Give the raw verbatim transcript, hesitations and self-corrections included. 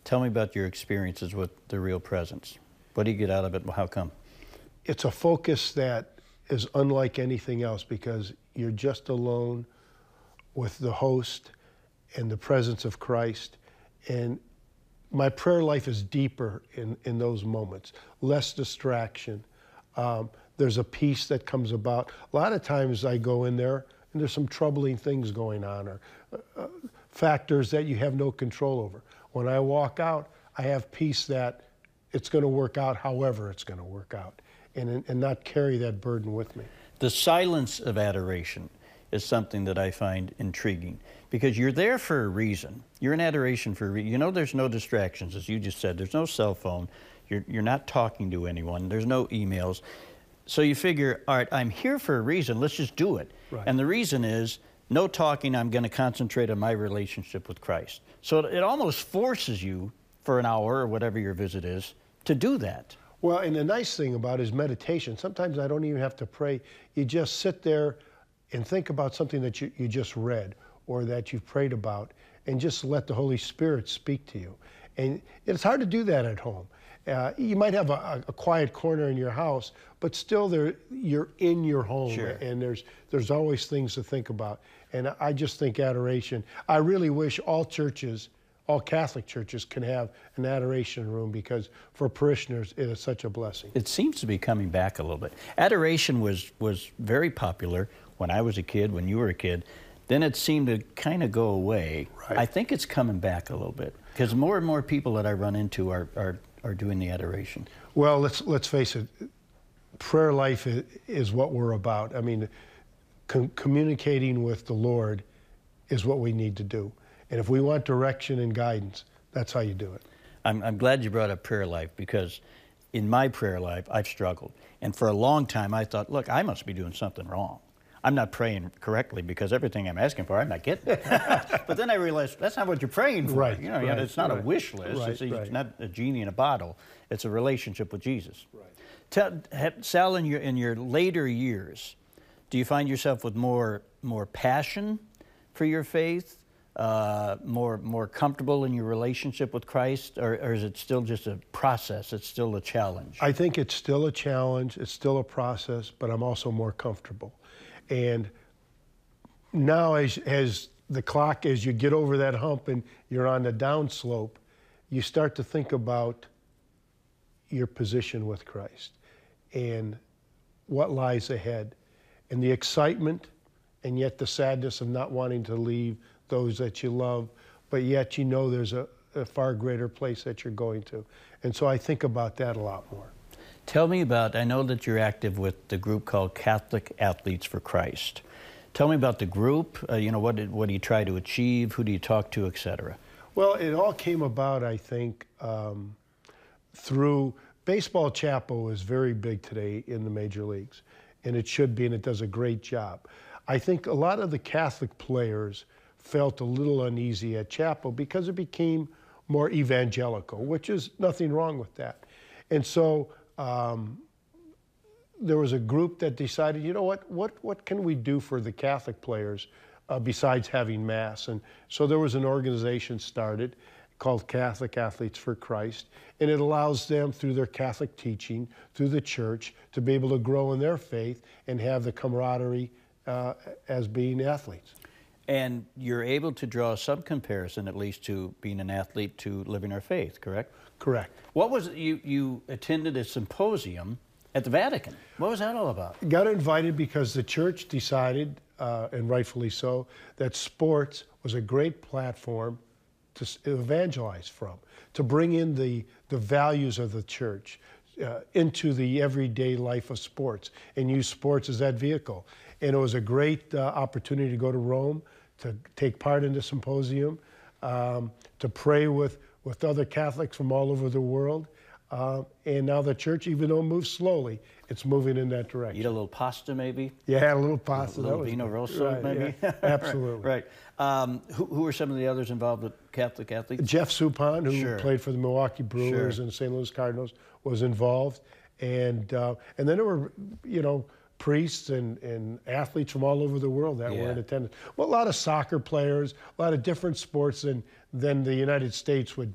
Tell me about your experiences with the real presence. What do you get out of it? How come? It's a focus that is unlike anything else because you're just alone with the host and the presence of Christ. And my prayer life is deeper in, in those moments, less distraction. Um, there's a peace that comes about. A lot of times I go in there and there's some troubling things going on or uh, factors that you have no control over. When I walk out, I have peace that it's going to work out however it's going to work out, and, and not carry that burden with me. The silence of adoration is something that I find intriguing because you're there for a reason. You're in adoration for a reason. You know there's no distractions, as you just said. There's no cell phone. You're, you're not talking to anyone. There's no emails. So you figure, all right, I'm here for a reason. Let's just do it. Right. And the reason is no talking. I'm going to concentrate on my relationship with Christ. So it almost forces you for an hour or whatever your visit is to do that. Well, and the nice thing about it is meditation. Sometimes I don't even have to pray. You just sit there and think about something that you, you just read or that you've prayed about and just let the Holy Spirit speak to you. And it's hard to do that at home. Uh, you might have a, a quiet corner in your house, but still there, you're in your home. Sure. And there's, there's always things to think about. And I just think adoration, I really wish all churches, all Catholic churches can have an adoration room because for parishioners, it is such a blessing. It seems to be coming back a little bit. Adoration was, was very popular when I was a kid, when you were a kid. Then it seemed to kind of go away. Right. I think it's coming back a little bit because more and more people that I run into are, are, are doing the adoration. Well, let's, let's face it, prayer life is, is what we're about. I mean, com communicating with the Lord is what we need to do. And if we want direction and guidance, that's how you do it. I'm, I'm glad you brought up prayer life because in my prayer life, I've struggled. And for a long time, I thought, look, I must be doing something wrong. I'm not praying correctly because everything I'm asking for, I'm not getting. But then I realized that's not what you're praying for. Right, you know, right, it's not right, a wish list. right, it's, a, right. it's not a genie in a bottle. It's a relationship with Jesus. Right. Tell, Sal, in your, in your later years, do you find yourself with more, more passion for your faith? Uh, more more comfortable in your relationship with Christ, or, or is it still just a process? It's still a challenge? I think it's still a challenge. It's still a process, but I'm also more comfortable. And now as, as the clock, as you get over that hump and you're on the downslope, you start to think about your position with Christ and what lies ahead and the excitement and yet the sadness of not wanting to leave those that you love, but yet you know there's a, a far greater place that you're going to. And so I think about that a lot more. Tell me about, I know that you're active with the group called Catholic Athletes for Christ. Tell me about the group, uh, you know, what, did, what do you try to achieve, who do you talk to, et cetera? Well, it all came about, I think, um, through, Baseball Chapel is very big today in the major leagues, and it should be, and it does a great job. I think a lot of the Catholic players felt a little uneasy at chapel because it became more evangelical, which is nothing wrong with that. And so um, there was a group that decided, you know what, what, what can we do for the Catholic players uh, besides having Mass? And so there was an organization started called Catholic Athletes for Christ, and it allows them through their Catholic teaching, through the church, to be able to grow in their faith and have the camaraderie uh, as being athletes. And you're able to draw some comparison, at least, to being an athlete to living our faith, correct? Correct. What was it, you, you attended a symposium at the Vatican. What was that all about? Got invited because the church decided, uh, and rightfully so, that sports was a great platform to evangelize from, to bring in the, the values of the church uh, into the everyday life of sports and use sports as that vehicle. And it was a great uh, opportunity to go to Rome, to take part in the symposium, um, to pray with, with other Catholics from all over the world. Uh, and now the church, even though it moves slowly, it's moving in that direction. Eat a little pasta, maybe? Yeah, a little pasta. A little that was vino good. rosso, right, maybe? Yeah, absolutely. Right. Um, who, who are some of the others involved with Catholic athletes? Jeff Suppan, who Sure. played for the Milwaukee Brewers Sure. and Saint Louis Cardinals, was involved. And, uh, and then there were, you know, priests and, and athletes from all over the world that Yeah. were in attendance. Well, a lot of soccer players, a lot of different sports than, than the United States would